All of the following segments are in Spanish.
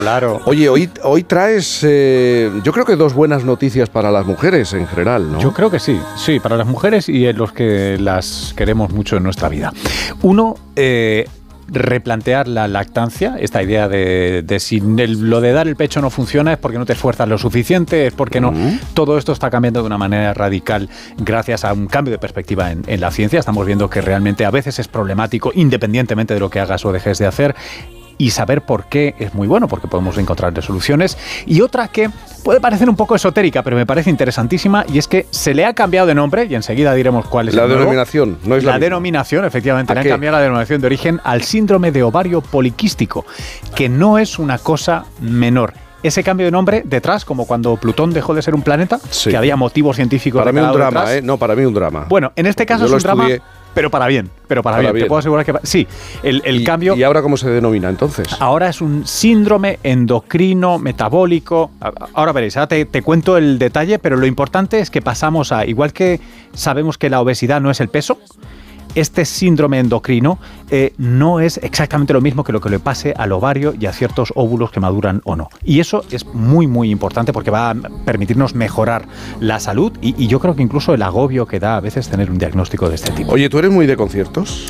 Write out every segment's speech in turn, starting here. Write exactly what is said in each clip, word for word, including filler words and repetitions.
Claro. Oye, hoy, hoy traes, eh, yo creo que dos buenas noticias para las mujeres en general, ¿no? Yo creo que sí, sí, para las mujeres y en los que las queremos mucho en nuestra vida. Uno, eh, replantear la lactancia, esta idea de, de si el, lo de dar el pecho no funciona es porque no te esfuerzas lo suficiente, es porque no. Uh-huh. Todo esto está cambiando de una manera radical gracias a un cambio de perspectiva en, en la ciencia. Estamos viendo que realmente a veces es problemático, independientemente de lo que hagas o dejes de hacer. Y saber por qué es muy bueno, porque podemos encontrar soluciones. Y otra que puede parecer un poco esotérica, pero me parece interesantísima, y es que se le ha cambiado de nombre, y enseguida diremos cuál es la el denominación. No es la la denominación, efectivamente, le han qué? cambiado la denominación de origen al síndrome de ovario poliquístico, que no es una cosa menor. Ese cambio de nombre detrás, como cuando Plutón dejó de ser un planeta, sí. que había motivos científicos. Para mí un drama, detrás. ¿eh? No, para mí un drama. Bueno, en este caso es un drama, pero para bien, pero para, para bien. bien. Te puedo asegurar que sí, el, el ¿Y, cambio. ¿Y ahora cómo se denomina entonces? Ahora es un síndrome endocrino metabólico. Ahora veréis, ahora te, te cuento el detalle, pero lo importante es que pasamos a, igual que sabemos que la obesidad no es el peso, este síndrome endocrino eh, no es exactamente lo mismo que lo que le pase al ovario y a ciertos óvulos que maduran o no. Y eso es muy, muy importante porque va a permitirnos mejorar la salud y, y yo creo que incluso el agobio que da a veces tener un diagnóstico de este tipo. Oye, ¿tú eres muy de conciertos?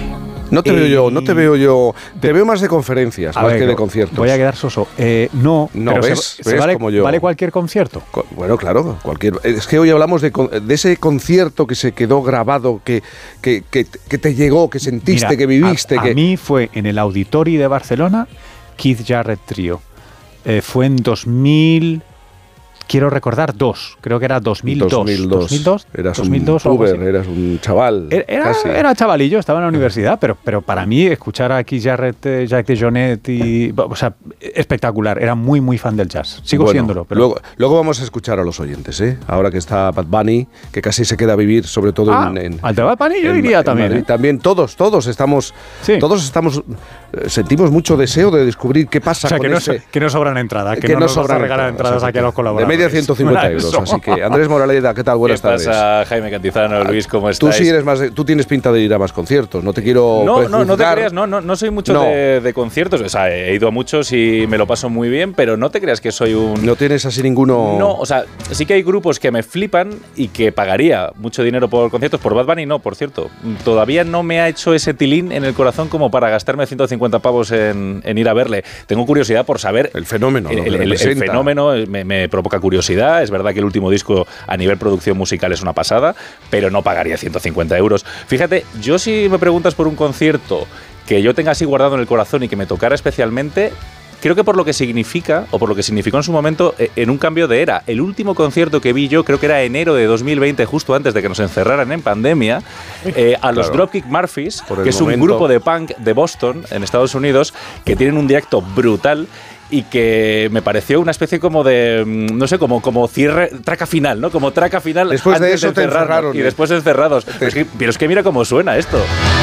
No te eh, veo yo, no te veo yo. Te, te veo más de conferencias, más ver, que de conciertos. Voy a quedar soso. Eh, no, no pero ves, se, ves se vale, como yo. ¿Vale cualquier concierto? Co- bueno, claro, cualquier. Es que hoy hablamos de, de ese concierto que se quedó grabado, que, que, que, que te llegó, que sentiste, Mira, que viviste. A, que... a mí fue en el Auditori de Barcelona, Keith Jarrett Trio. Eh, fue en dos mil. Quiero recordar dos, creo que era dos mil dos. dos mil dos. dos mil dos Eras dos mil dos, un puber, eras un chaval. Era, casi. era chavalillo, estaba en la universidad, pero, pero para mí escuchar a Keith Jarrett, Jacques DeJohnette, y, o sea, espectacular. Era muy, muy fan del jazz. Sigo bueno, siéndolo. Pero... Luego, luego vamos a escuchar a los oyentes, ¿eh? Ahora que está Bad Bunny, que casi se queda a vivir, sobre todo ah, en, en. Al de Bad Bunny yo en, diría en también. Madrid, ¿eh? También todos, todos estamos. Sí. Todos estamos. Sentimos mucho deseo de descubrir qué pasa o sea, con que no ese, so, que no sobran entradas, que, que no, no nos sobran vas a regalar entradas, entradas aquí a los colaboradores. De media ciento cincuenta euros, así que Andrés Moraleda, ¿qué tal? Buenas ¿Qué tardes. pasa, Jaime Cantizano, Luis, ¿cómo tú estáis? Sí eres más de, tú tienes pinta de ir a más conciertos, no te quiero No, prejuzgar. no, no te creas, no, no, no soy mucho no. De, de conciertos, o sea, he ido a muchos y me lo paso muy bien, pero no te creas que soy un... No tienes así ninguno... No, o sea, sí que hay grupos que me flipan y que pagaría mucho dinero por conciertos, por Bad Bunny no, por cierto. Todavía no me ha hecho ese tilín en el corazón como para gastarme ciento cincuenta pavos en, en ir a verle. Tengo curiosidad por saber... El fenómeno, el, lo que el, el fenómeno me, me provoca curiosidad. Es verdad que el último disco a nivel producción musical es una pasada, pero no pagaría ciento cincuenta euros. Fíjate, yo si me preguntas por un concierto que yo tenga así guardado en el corazón y que me tocara especialmente... Creo que por lo que significa, o por lo que significó en su momento, en un cambio de era. El último concierto que vi yo, creo que era enero de dos mil veinte, justo antes de que nos encerraran en pandemia, eh, a los claro. Dropkick Murphys, que es momento. un grupo de punk de Boston, en Estados Unidos, que tienen un directo brutal y que me pareció una especie como de, no sé, como, como cierre, traca final, ¿no? Como traca final después antes de eso de te encerraron. Y después encerrados. Pero es, que, pero es que mira cómo suena esto.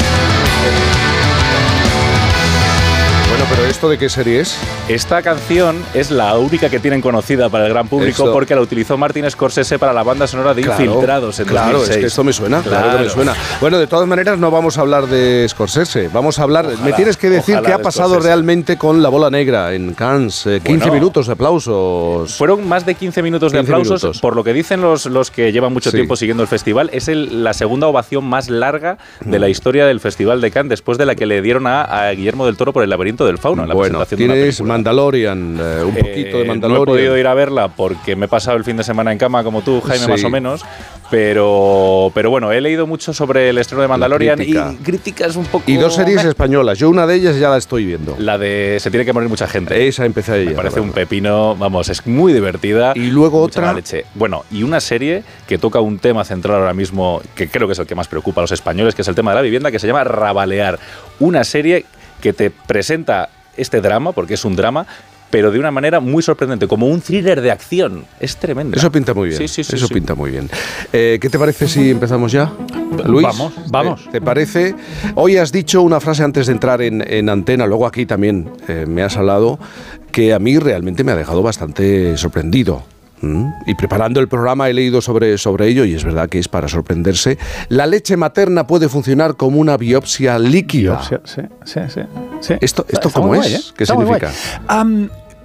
Bueno, pero ¿esto de qué serie es? Esta canción es la única que tienen conocida para el gran público esto. porque la utilizó Martin Scorsese para la banda sonora de claro, Infiltrados en claro, dos mil seis. Claro, es que esto me suena, claro. claro que me suena. Bueno, de todas maneras no vamos a hablar de Scorsese, vamos a hablar... Ojalá, me tienes que decir qué ha pasado Scorsese. realmente con La Bola Negra en Cannes. Eh, quince bueno, minutos de aplausos. Fueron más de quince minutos de quince aplausos. Minutos. Por lo que dicen los, los que llevan mucho sí. tiempo siguiendo el festival, es el, la segunda ovación más larga de la historia del Festival de Cannes, después de la que le dieron a, a Guillermo del Toro por El laberinto del fauno. En la bueno, tienes Mandalorian, eh, un poquito eh, de Mandalorian. No he podido ir a verla porque me he pasado el fin de semana en cama como tú, Jaime, sí. más o menos. Pero, pero bueno, he leído mucho sobre el estreno de Mandalorian crítica. y críticas un poco... Y dos series españolas. Yo una de ellas ya la estoy viendo. La de Se tiene que morir mucha gente. Esa empecé a ella. Me parece un pepino, vamos, es muy divertida. Y luego otra... Leche. Bueno, y una serie que toca un tema central ahora mismo, que creo que es el que más preocupa a los españoles, que es el tema de la vivienda, que se llama Rabalear. Una serie que te presenta este drama, porque es un drama, pero de una manera muy sorprendente, como un thriller de acción. Es tremendo. Eso pinta muy bien. Sí, sí, sí, Eso sí. pinta muy bien. Eh, ¿Qué te parece si empezamos ya, Luis? Vamos, vamos. ¿Te, te parece? Hoy has dicho una frase antes de entrar en, en antena, luego aquí también eh, me has hablado, que a mí realmente me ha dejado bastante sorprendido. ¿Mm? Y preparando el programa he leído sobre, sobre ello y es verdad que es para sorprenderse. La leche materna puede funcionar como una biopsia líquida. Biopsia, sí, sí, sí, sí. ¿Esto, esto cómo es? Guay, ¿eh? ¿Qué Está significa? Um,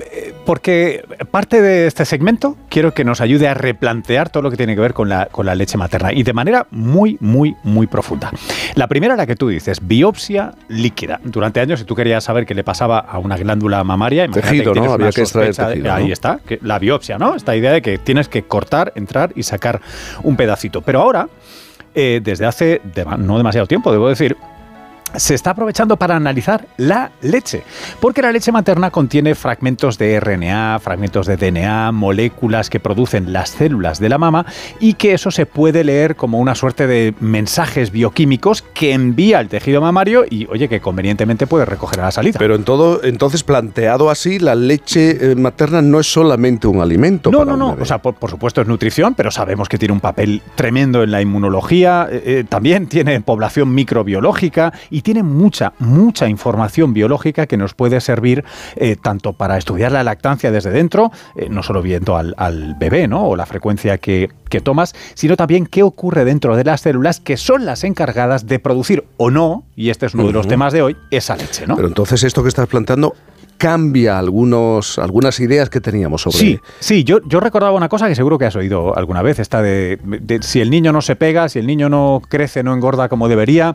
Porque parte de este segmento quiero que nos ayude a replantear todo lo que tiene que ver con la, con la leche materna y de manera muy, muy, muy profunda. La primera, la que tú dices, biopsia líquida. Durante años, si tú querías saber qué le pasaba a una glándula mamaria, tejido, ¿no? Había que extraer tejido, de, ahí ¿no? está, que, la biopsia, ¿no? Esta idea de que tienes que cortar, entrar y sacar un pedacito. Pero ahora, eh, desde hace de, no demasiado tiempo, debo decir, se está aprovechando para analizar la leche, porque la leche materna contiene fragmentos de R N A, fragmentos de D N A, moléculas que producen las células de la mama y que eso se puede leer como una suerte de mensajes bioquímicos que envía el tejido mamario y, oye, que convenientemente puede recoger a la salida. Pero en todo, entonces, planteado así, la leche materna no es solamente un alimento. No, para no, un no. bebé. O sea, por, por supuesto es nutrición, pero sabemos que tiene un papel tremendo en la inmunología. Eh, eh, también tiene población microbiológica y tiene mucha, mucha información biológica que nos puede servir eh, tanto para estudiar la lactancia desde dentro, eh, no solo viendo al, al bebé, ¿no? O la frecuencia que, que tomas, sino también qué ocurre dentro de las células que son las encargadas de producir o no, y este es uno uh-huh. de los temas de hoy, esa leche, ¿no? Pero entonces esto que estás planteando cambia algunos, algunas ideas que teníamos sobre... Sí, sí, yo, yo recordaba una cosa que seguro que has oído alguna vez, esta de, de si el niño no se pega, si el niño no crece, no engorda como debería,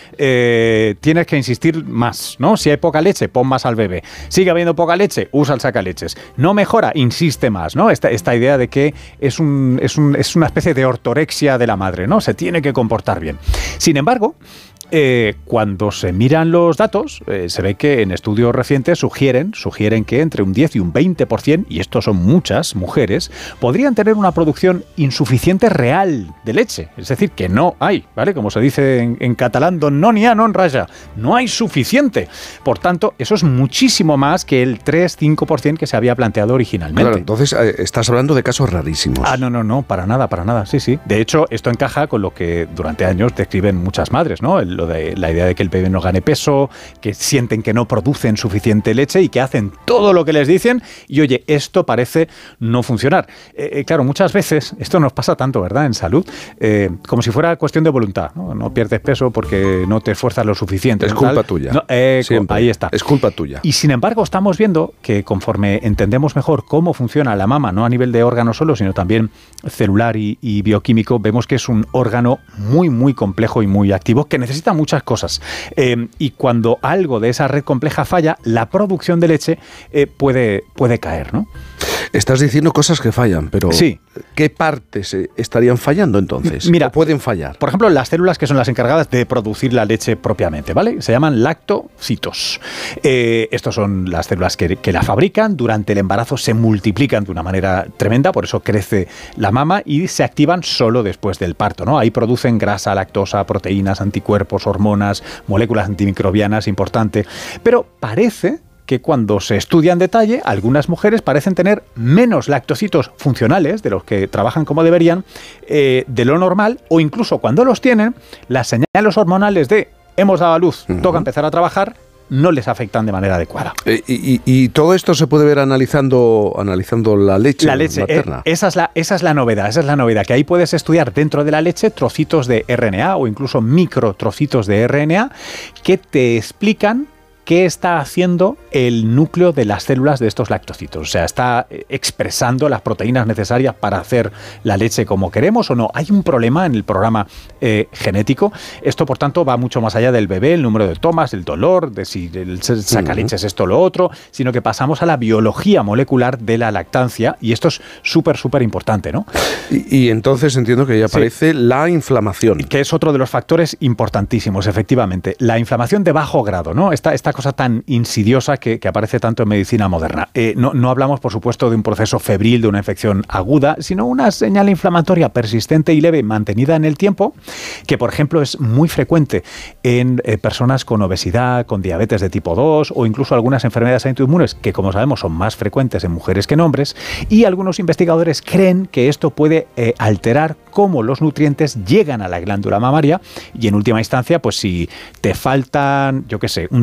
eh, tienes que insistir más, ¿no? Si hay poca leche, pon más al bebé. Sigue habiendo poca leche, usa el sacaleches. No mejora, insiste más, ¿no? Esta, esta idea de que es, un, es, un, es una especie de ortorexia de la madre, ¿no? Se tiene que comportar bien. Sin embargo, Eh, cuando se miran los datos, eh, se ve que en estudios recientes sugieren, sugieren que entre un diez y un veinte por ciento, y estos son muchas mujeres, podrían tener una producción insuficiente real de leche. Es decir, que no hay, ¿vale? Como se dice en, en catalán, don no n'hi ha, no en raya. No hay suficiente. Por tanto, eso es muchísimo más que el tres a cinco por ciento que se había planteado originalmente. Claro, entonces eh, estás hablando de casos rarísimos. Ah, no, no, no, para nada, para nada, sí, sí. De hecho, esto encaja con lo que durante años describen muchas madres, ¿no? El, lo de la idea de que el bebé no gane peso, que sienten que no producen suficiente leche y que hacen todo lo que les dicen y, oye, esto parece no funcionar. Eh, eh, claro, muchas veces, esto nos pasa tanto, ¿verdad?, en salud, eh, como si fuera cuestión de voluntad, ¿no? No pierdes peso porque no te esfuerzas lo suficiente. Es ¿no? culpa Tal. tuya. No, eh, ahí está. Es culpa tuya. Y sin embargo, estamos viendo que conforme entendemos mejor cómo funciona la mama, no a nivel de órgano solo, sino también celular y, y bioquímico, vemos que es un órgano muy, muy complejo y muy activo que necesita muchas cosas. Eh, y cuando algo de esa red compleja falla, la producción de leche eh, puede, puede caer, ¿no? Estás diciendo cosas que fallan, pero sí. ¿qué partes estarían fallando entonces? Mira, ¿O pueden fallar? Por ejemplo, las células que son las encargadas de producir la leche propiamente, ¿vale? Se llaman lactocitos. Eh, estos son las células que, que la fabrican. Durante el embarazo se multiplican de una manera tremenda, por eso crece la mama y se activan solo después del parto, ¿no? Ahí producen grasa, lactosa, proteínas, anticuerpos, hormonas, moléculas antimicrobianas, importante. Pero parece que cuando se estudia en detalle, algunas mujeres parecen tener menos lactocitos funcionales, de los que trabajan como deberían, eh, de lo normal, o incluso cuando los tienen, las señales hormonales de hemos dado a luz, uh-huh. toca empezar a trabajar, no les afectan de manera adecuada. Eh, y, y todo esto se puede ver analizando, analizando la leche, la leche materna. Eh, esa, es la, esa es la novedad, esa es la novedad, que ahí puedes estudiar dentro de la leche trocitos de R N A o incluso microtrocitos de R N A que te explican qué está haciendo el núcleo de las células de estos lactocitos. O sea, ¿está expresando las proteínas necesarias para hacer la leche como queremos o no? ¿Hay un problema en el programa eh, genético? Esto, por tanto, va mucho más allá del bebé, el número de tomas, el dolor, de si el sacaleches es esto o lo otro, sino que pasamos a la biología molecular de la lactancia y esto es súper, súper importante, ¿no? Y, y entonces entiendo que ya aparece sí. la inflamación. Que es otro de los factores importantísimos, efectivamente. La inflamación de bajo grado, ¿no? Esta, esta cosa tan insidiosa que, que aparece tanto en medicina moderna. Eh, no, no hablamos, por supuesto, de un proceso febril, de una infección aguda, sino una señal inflamatoria persistente y leve mantenida en el tiempo, que, por ejemplo, es muy frecuente en eh, personas con obesidad, con diabetes de tipo dos o incluso algunas enfermedades autoinmunes, que, como sabemos, son más frecuentes en mujeres que en hombres, y algunos investigadores creen que esto puede eh, alterar cómo los nutrientes llegan a la glándula mamaria y, en última instancia, pues si te faltan, yo qué sé, un tipo de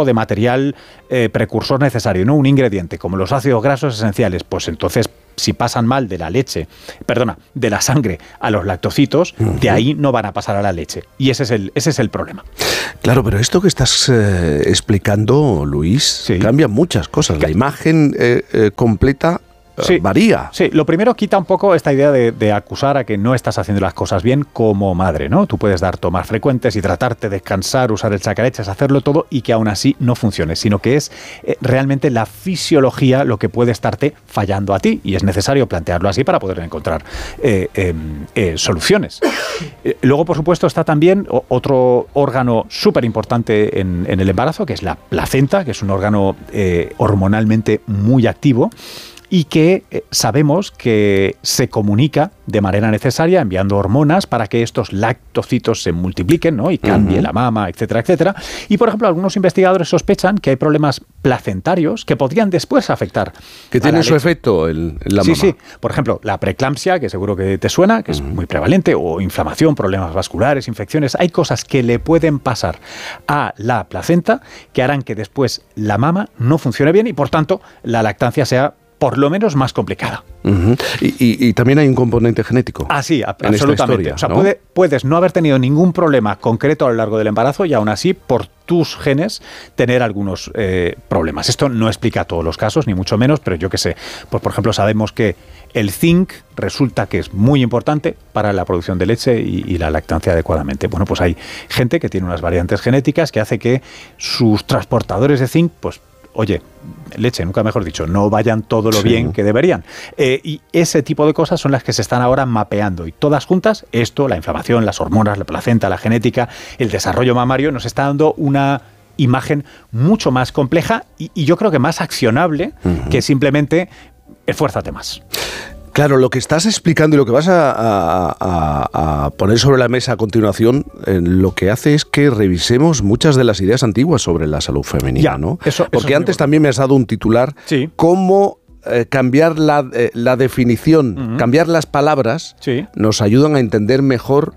de material eh, precursor necesario, ¿no? Un ingrediente, como los ácidos grasos esenciales, pues entonces si pasan mal de la leche, perdona, de la sangre a los lactocitos, uh-huh. de ahí no van a pasar a la leche. Y ese es el, ese es el problema. Claro, pero esto que estás eh, explicando, Luis, sí. cambia muchas cosas. La imagen eh, eh, completa sí, varía. Sí, lo primero quita un poco esta idea de, de acusar a que no estás haciendo las cosas bien como madre, ¿no? Tú puedes dar tomas frecuentes, hidratarte, descansar, usar el sacareches, hacerlo todo y que aún así no funcione, sino que es eh, realmente la fisiología lo que puede estarte fallando a ti y es necesario plantearlo así para poder encontrar eh, eh, eh, soluciones. Eh, luego, por supuesto, está también otro órgano súper importante en, en el embarazo, que es la placenta, que es un órgano eh, hormonalmente muy activo, y que eh, sabemos que se comunica de manera necesaria enviando hormonas para que estos lactocitos se multipliquen, ¿no? Y cambie uh-huh. la mama, etcétera, etcétera. Y, por ejemplo, algunos investigadores sospechan que hay problemas placentarios que podrían después afectar. Que tiene su efecto en la sí, mama. Sí, sí. Por ejemplo, la preeclampsia, que seguro que te suena, que uh-huh. es muy prevalente, o inflamación, problemas vasculares, infecciones. Hay cosas que le pueden pasar a la placenta que harán que después la mama no funcione bien y, por tanto, la lactancia sea por lo menos más complicada. Uh-huh. y, y, y también hay un componente genético. Ah, sí, absolutamente. Historia, o sea, ¿no? puede, puedes no haber tenido ningún problema concreto a lo largo del embarazo y aún así, por tus genes, tener algunos eh, problemas. Esto no explica todos los casos, ni mucho menos, pero yo qué sé. Pues, por ejemplo, sabemos que el zinc resulta que es muy importante para la producción de leche y, y la lactancia adecuadamente. Bueno, pues hay gente que tiene unas variantes genéticas que hace que sus transportadores de zinc, pues, oye, leche, nunca mejor dicho, no vayan todo lo sí. bien que deberían. Eh, y ese tipo de cosas son las que se están ahora mapeando. Y todas juntas, esto, la inflamación, las hormonas, la placenta, la genética, el desarrollo mamario, nos está dando una imagen mucho más compleja y, y yo creo que más accionable uh-huh. que simplemente esfuérzate más. Claro, lo que estás explicando y lo que vas a, a, a, a poner sobre la mesa a continuación, eh, lo que hace es que revisemos muchas de las ideas antiguas sobre la salud femenina, ya, ¿no? Eso, Porque eso antes también me has dado un titular, sí. cómo eh, cambiar la, eh, la definición, uh-huh. cambiar las palabras, sí. nos ayudan a entender mejor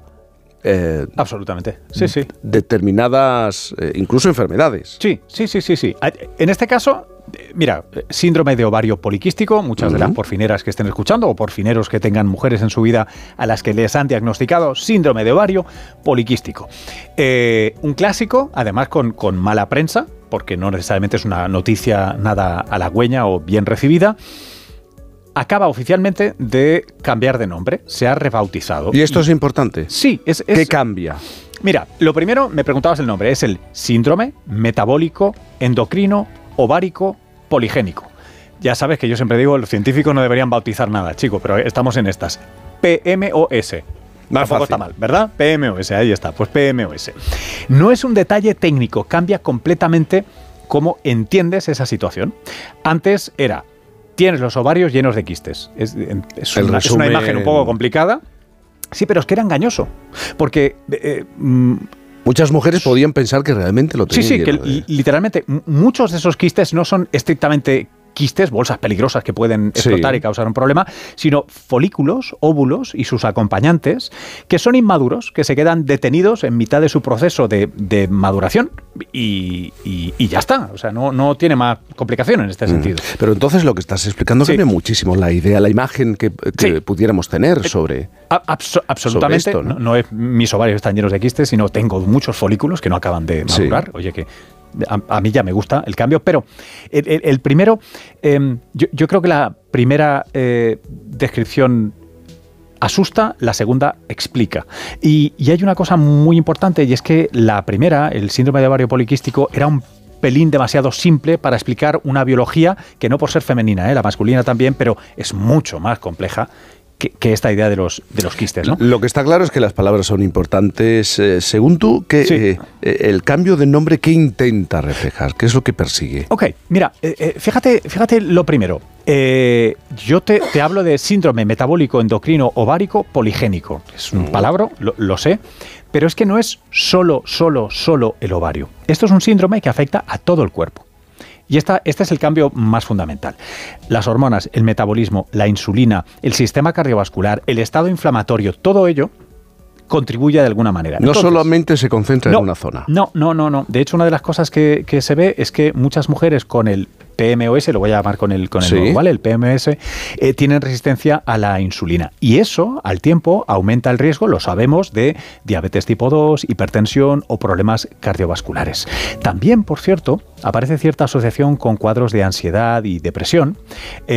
Eh, Absolutamente, sí, sí. determinadas, eh, incluso enfermedades. Sí, sí, sí, sí, sí. En este caso, mira, síndrome de ovario poliquístico, muchas uh-huh. de las porfineras que estén escuchando o porfineros que tengan mujeres en su vida a las que les han diagnosticado síndrome de ovario poliquístico. Eh, un clásico, además con, con mala prensa, porque no necesariamente es una noticia nada halagüeña o bien recibida. Acaba oficialmente de cambiar de nombre, se ha rebautizado. ¿Y esto y, es importante? Sí. Es, es, ¿Qué cambia? Mira, lo primero, me preguntabas el nombre, es el síndrome metabólico endocrino ovárico poligénico. Ya sabes que yo siempre digo, los científicos no deberían bautizar nada, chico, pero estamos en estas. P M O S. Más Tampoco fácil. Está mal, ¿verdad? P M O S, ahí está, pues P M O S. No es un detalle técnico, cambia completamente cómo entiendes esa situación. Antes era... tienes los ovarios llenos de quistes. Es, es, una, es una imagen un poco complicada. Sí, pero es que era engañoso. Porque... Eh, mm, muchas mujeres podían pensar que realmente lo tenían. Sí, sí, que de... literalmente muchos de esos quistes no son estrictamente quistes, bolsas peligrosas que pueden explotar sí. y causar un problema, sino folículos, óvulos y sus acompañantes que son inmaduros, que se quedan detenidos en mitad de su proceso de, de maduración y, y, y ya está. O sea, no, no tiene más complicación en este mm. sentido. Pero entonces lo que estás explicando sí. cambia muchísimo la idea, la imagen que, que sí. pudiéramos tener sobre, Abs- absolutamente. Sobre esto, ¿no? No, no es mis ovarios están llenos de quistes, sino tengo muchos folículos que no acaban de madurar. Sí. Oye, que A, a mí ya me gusta el cambio, pero el, el, el primero, eh, yo, yo creo que la primera eh, descripción asusta, la segunda explica. Y, y hay una cosa muy importante, y es que la primera, el síndrome de ovario poliquístico, era un pelín demasiado simple para explicar una biología que no por ser femenina, ¿eh? La masculina también, pero es mucho más compleja Que, que esta idea de los, de los quistes, ¿no? Lo que está claro es que las palabras son importantes. Eh, según tú, que, sí. eh, el cambio de nombre, ¿qué intenta reflejar? ¿Qué es lo que persigue? Ok, mira, eh, eh, fíjate, fíjate lo primero. Eh, yo te, te hablo de síndrome metabólico endocrino ovárico poligénico. Es un mm. palabra, lo, lo sé, pero es que no es solo, solo, solo el ovario. Esto es un síndrome que afecta a todo el cuerpo. Y esta, este es el cambio más fundamental. Las hormonas, el metabolismo, la insulina, el sistema cardiovascular, el estado inflamatorio, todo ello contribuye de alguna manera. No Entonces, solamente se concentra no, en una zona. No, no, no, no. De hecho, una de las cosas que, que se ve es que muchas mujeres con el P M O S, lo voy a llamar con el, con el Sí. nuevo, ¿vale? El P M O S, eh, tienen resistencia a la insulina. Y eso, al tiempo, aumenta el riesgo, lo sabemos, de diabetes tipo dos, hipertensión o problemas cardiovasculares. También, por cierto, aparece cierta asociación con cuadros de ansiedad y depresión. Eh,